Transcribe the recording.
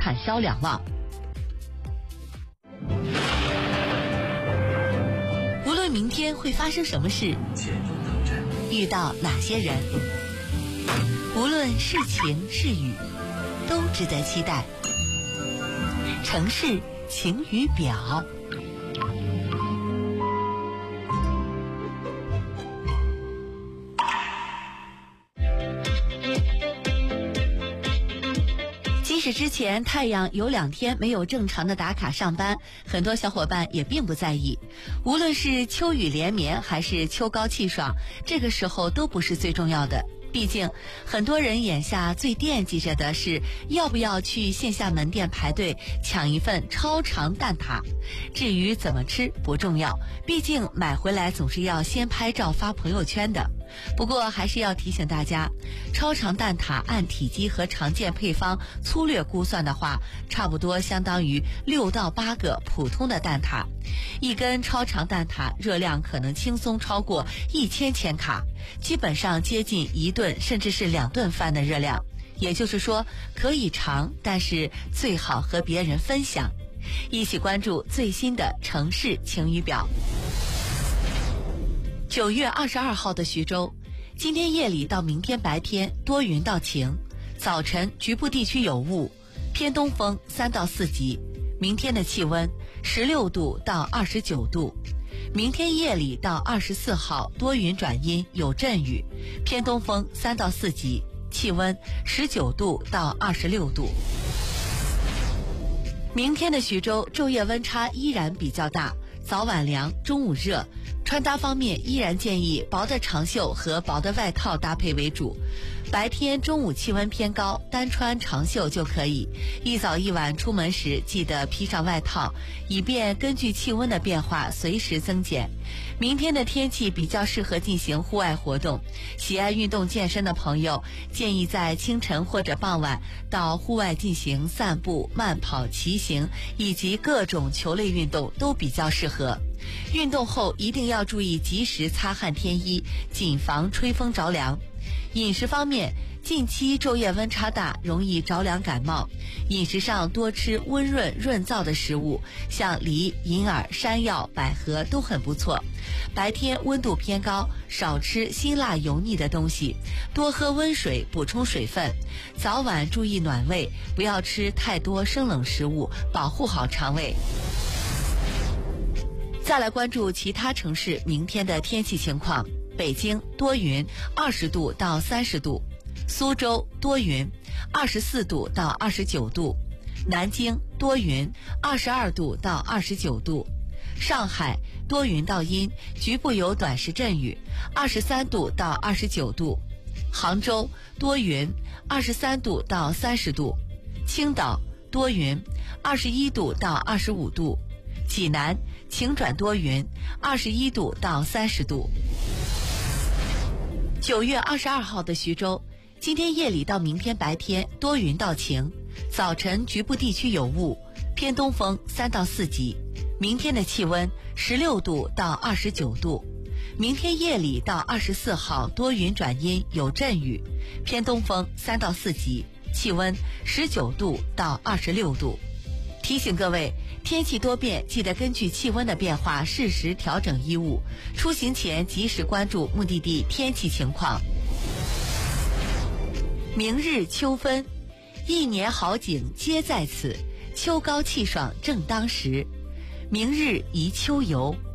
产销两旺。无论明天会发生什么事，遇到哪些人，无论是晴是雨，都值得期待。城市晴雨表。即使之前太阳有2天没有正常的打卡上班，很多小伙伴也并不在意。无论是秋雨连绵还是秋高气爽，这个时候都不是最重要的。毕竟很多人眼下最惦记着的是要不要去线下门店排队抢一份超长蛋挞。至于怎么吃不重要，毕竟买回来总是要先拍照发朋友圈的。不过还是要提醒大家，超长蛋挞按体积和常见配方粗略估算的话，差不多相当于6到8个普通的蛋挞。一根超长蛋挞热量可能轻松超过1000千卡，基本上接近1顿甚至是2顿饭的热量。也就是说，可以尝，但是最好和别人分享。一起关注最新的城市晴雨表。9月22号的徐州，今天夜里到明天白天多云到晴，早晨局部地区有雾，偏东风3到4级。明天的气温16度到29度。明天夜里到24号多云转阴有阵雨，偏东风3到4级，气温19度到26度。明天的徐州昼夜温差依然比较大，早晚凉，中午热。穿搭方面依然建议薄的长袖和薄的外套搭配为主。白天中午气温偏高，单穿长袖就可以。一早一晚出门时记得披上外套，以便根据气温的变化随时增减。明天的天气比较适合进行户外活动，喜爱运动健身的朋友建议在清晨或者傍晚到户外进行散步、慢跑、骑行以及各种球类运动都比较适合。运动后一定要注意及时擦汗添衣，谨防吹风着凉。饮食方面，近期昼夜温差大，容易着凉感冒。饮食上多吃温润润燥的食物，像梨、银耳、山药、百合都很不错。白天温度偏高，少吃辛辣油腻的东西，多喝温水补充水分。早晚注意暖胃，不要吃太多生冷食物，保护好肠胃。再来关注其他城市明天的天气情况。北京多云，20度到30度；苏州多云，24度到29度；南京多云，22度到29度；上海多云到阴，局部有短时阵雨，23度到29度；杭州多云，23度到30度；青岛多云，21度到25度；济南晴转多云，21度到30度。9月22号的徐州，今天夜里到明天白天多云到晴，早晨局部地区有雾，偏东风3到4级。明天的气温16度到29度。明天夜里到24号多云转阴有阵雨，偏东风3到4级，气温19度到26度。提醒各位，天气多变，记得根据气温的变化适时调整衣物，出行前及时关注目的地天气情况。明日秋分，一年好景皆在此，秋高气爽正当时。明日宜秋游。